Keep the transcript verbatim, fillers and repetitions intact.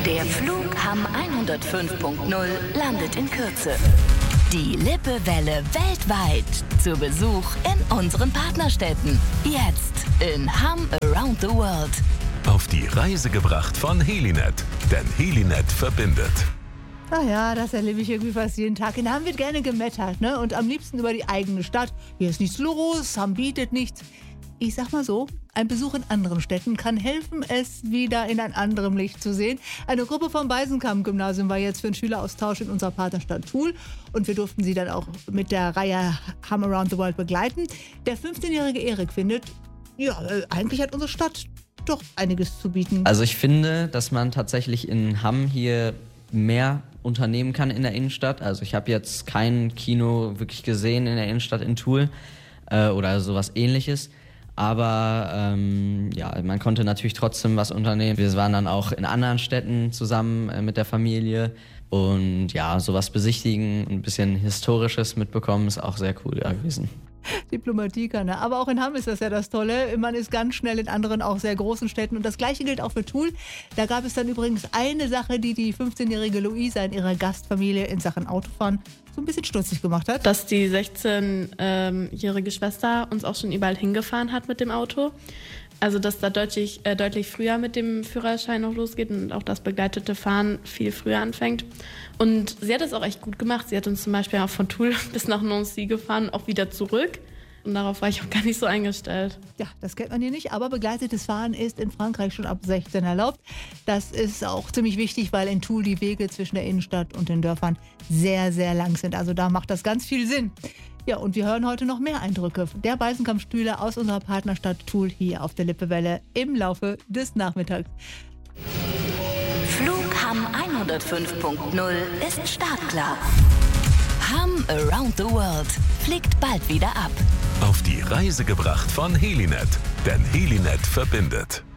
Der Flug Hamm hundertfünf Punkt null landet in Kürze. Die Lippewelle weltweit zu Besuch in unseren Partnerstädten. Jetzt in Hamm Around the World. Auf die Reise gebracht von Helinet, denn Helinet verbindet. Ah ja, das erlebe ich irgendwie fast jeden Tag. In Hamm wird gerne gemettert, ne? Und am liebsten über die eigene Stadt. Hier ist nichts los, Hamm bietet nichts. Ich sag mal so, ein Besuch in anderen Städten kann helfen, es wieder in ein anderem Licht zu sehen. Eine Gruppe vom Beisenkamp-Gymnasium war jetzt für einen Schüleraustausch in unserer Partnerstadt Toul und wir durften sie dann auch mit der Reihe Hamm Around the World begleiten. Der fünfzehnjährige Erik findet, ja, eigentlich hat unsere Stadt doch einiges zu bieten. Also ich finde, dass man tatsächlich in Hamm hier mehr unternehmen kann in der Innenstadt. Also ich habe jetzt kein Kino wirklich gesehen in der Innenstadt in Toul äh, oder sowas Ähnliches. Aber ähm, ja, man konnte natürlich trotzdem was unternehmen. Wir waren dann auch in anderen Städten zusammen äh, mit der Familie. Und ja, sowas besichtigen, ein bisschen Historisches mitbekommen, ist auch sehr cool gewesen. Diplomatie kann er. Aber auch in Hamm ist das ja das Tolle. Man ist ganz schnell in anderen, auch sehr großen Städten. Und das Gleiche gilt auch für Toul. Da gab es dann übrigens eine Sache, die die fünfzehnjährige Luisa in ihrer Gastfamilie in Sachen Autofahren so ein bisschen stutzig gemacht hat. Dass die sechzehnjährige Schwester uns auch schon überall hingefahren hat mit dem Auto. Also dass da deutlich, äh, deutlich früher mit dem Führerschein noch losgeht und auch das begleitete Fahren viel früher anfängt. Und sie hat es auch echt gut gemacht. Sie hat uns zum Beispiel auch von Toul bis nach Nancy gefahren, auch wieder zurück. Und darauf war ich auch gar nicht so eingestellt. Ja, das kennt man hier nicht, aber begleitetes Fahren ist in Frankreich schon ab sechzehn erlaubt. Das ist auch ziemlich wichtig, weil in Toul die Wege zwischen der Innenstadt und den Dörfern sehr, sehr lang sind. Also da macht das ganz viel Sinn. Ja, und wir hören heute noch mehr Eindrücke der Beisenkamp-Stühle aus unserer Partnerstadt Toul hier auf der Lippewelle im Laufe des Nachmittags. Flug Hamm hundertfünf Punkt null ist startklar. Hamm Around the World fliegt bald wieder ab. Auf die Reise gebracht von Helinet, denn Helinet verbindet.